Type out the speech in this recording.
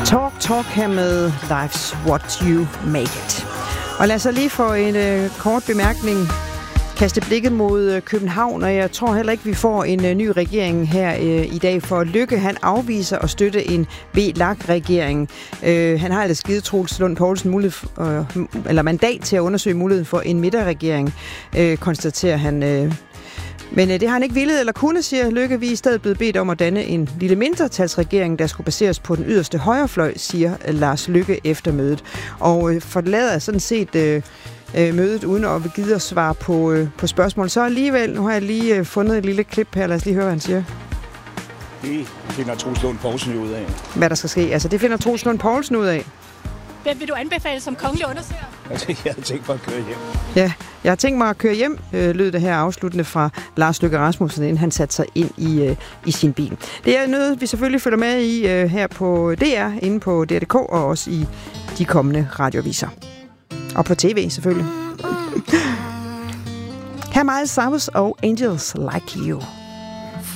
Talk her med Life's What You Make It. Og lad os lige få en kort bemærkning kaste blikket mod København, og jeg tror heller ikke, vi får en ny regering her i dag, for Løkke han afviser at støtte en VLAK-regering. Han har ellers givet Troels Lund Poulsen mandat til at undersøge muligheden for en midterregering, konstaterer han. Men det har han ikke villet eller kunne, siger Løkke. Vi er i stedet blevet bedt om at danne en lille mindretalsregering, der skulle baseres på den yderste højrefløj, siger Lars Løkke efter mødet. Og forlader sådan set mødet uden at gide at svare på spørgsmål. Så alligevel, nu har jeg lige fundet et lille klip her. Lad os lige høre, hvad han siger. Det finder Troels Lund Poulsen ud af. Hvad der skal ske? Altså, det finder Troels Lund Poulsen ud af. Hvem vil du anbefale som kongelig undersøger? Jeg havde tænkt mig at køre hjem. Ja, jeg har tænkt mig at køre hjem, lød det her afsluttende fra Lars Løkke Rasmussen, inden han satte sig ind i sin bil. Det er noget, vi selvfølgelig følger med i her på DR, inde på DR.dk og også i de kommende radioaviser. Og på tv selvfølgelig. Her er Miles Cyrus og Angels Like You.